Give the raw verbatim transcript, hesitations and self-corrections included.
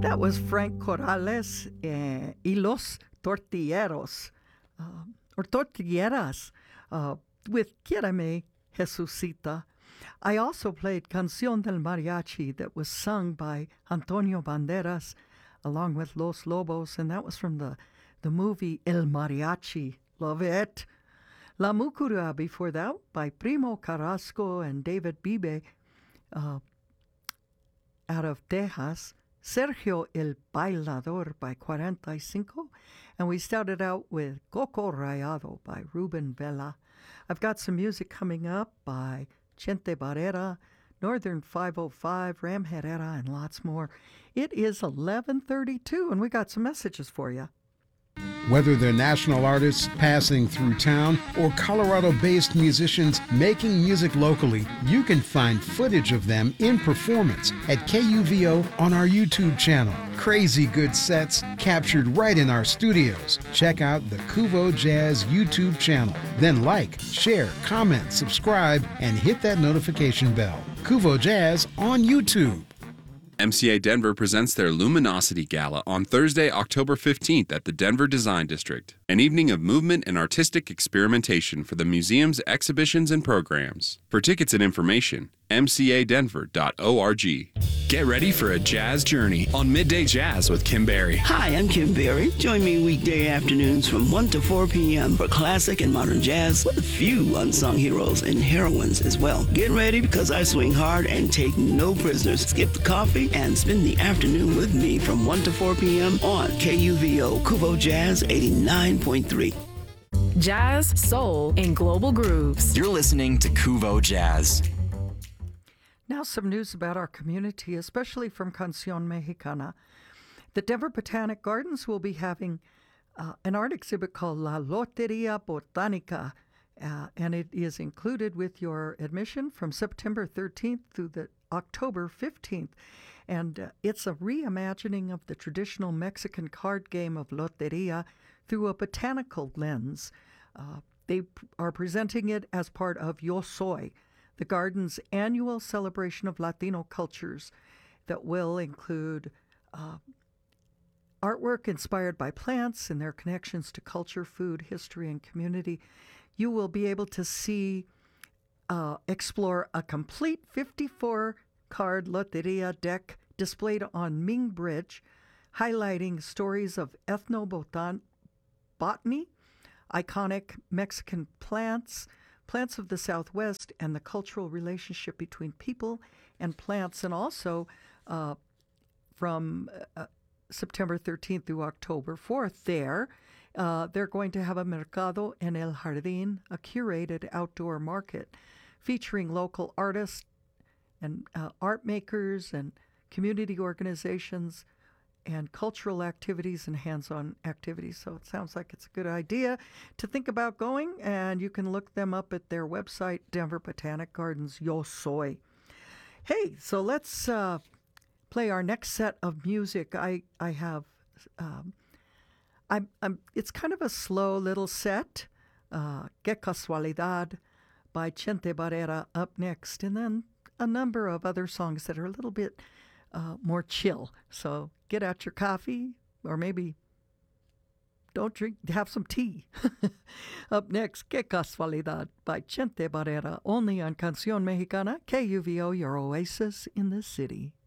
That was Frank Corrales eh, y Los Tortilleros, uh, or Tortilleras, uh, with Quiéreme, Jesucita. I also played Canción del Mariachi that was sung by Antonio Banderas along with Los Lobos, and that was from the, the movie El Mariachi. Love it. La Mucura before that by Primo Carrasco and David Bibe uh, out of Texas. Sergio el Bailador by cuarenta y cinco. And we started out with Coco Rayado by Ruben Vela. I've got some music coming up by Chente Barrera, Northern five oh five, Ram Herrera, and lots more. It is eleven thirty-two, and we got some messages for you. Whether they're national artists passing through town or Colorado-based musicians making music locally, you can find footage of them in performance at K U V O on our YouTube channel. Crazy good sets captured right in our studios. Check out the Kuvo Jazz YouTube channel. Then like, share, comment, subscribe, and hit that notification bell. Kuvo Jazz on YouTube. M C A Denver presents their Luminosity Gala on Thursday, October fifteenth at the Denver Design District, an evening of movement and artistic experimentation for the museum's exhibitions and programs. For tickets and information, m c a denver dot org. Get ready for a jazz journey on Midday Jazz with Kim Berry. Hi, I'm Kim Berry. Join me weekday afternoons from one to four p.m. for classic and modern jazz with a few unsung heroes and heroines as well. Get ready because I swing hard and take no prisoners. Skip the coffee and spend the afternoon with me from one to four p.m. on K U V O Kuvo Jazz eighty-nine point three. Jazz, soul, and global grooves. You're listening to Kuvo Jazz. Now some news about our community, especially from Canción Mexicana. The Denver Botanic Gardens will be having uh, an art exhibit called La Loteria Botánica, uh, and it is included with your admission from September thirteenth through the October fifteenth. And uh, it's a reimagining of the traditional Mexican card game of Loteria through a botanical lens. Uh, they p- are presenting it as part of Yo Soy, the garden's annual celebration of Latino cultures that will include uh, artwork inspired by plants and their connections to culture, food, history, and community. You will be able to see, uh, explore a complete fifty-four card Loteria deck displayed on Ming Bridge, highlighting stories of ethnobotany, iconic Mexican plants, plants of the Southwest, and the cultural relationship between people and plants. And also uh, from uh, September thirteenth through October fourth there, uh, they're going to have a Mercado en el Jardín, a curated outdoor market featuring local artists and uh, art makers and community organizations and cultural activities and hands-on activities. So it sounds like it's a good idea to think about going, and you can look them up at their website, Denver Botanic Gardens Yo Soy. Hey, so let's uh, play our next set of music. I, I have, um, I'm, I'm, it's kind of a slow little set, uh, Que Casualidad by Chente Barrera up next, and then a number of other songs that are a little bit uh, more chill. So get out your coffee, or maybe don't drink, have some tea. Up next, Que Casualidad by Chente Barrera, only on Canción Mexicana, K U V O, your oasis in the city.